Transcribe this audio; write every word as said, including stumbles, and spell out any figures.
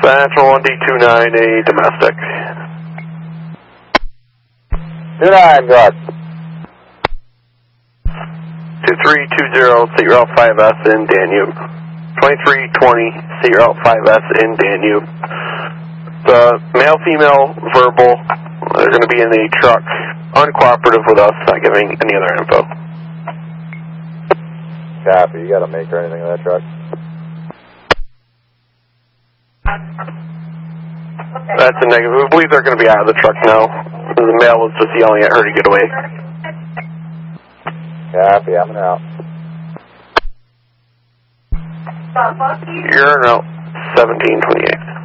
Central one D two nine, a domestic. two nine, Garth. two three two zero, set your L five S in Danube. twenty-three twenty, set your L five S in Danube. The male-female verbal are going to be in the truck, uncooperative with us, not giving any other info. Copy, you got a make or anything of that truck? That's a negative. We believe they're going to be out of the truck now. The male was just yelling at her to get away. Copy, I'm out. You're out seventeen twenty-eight.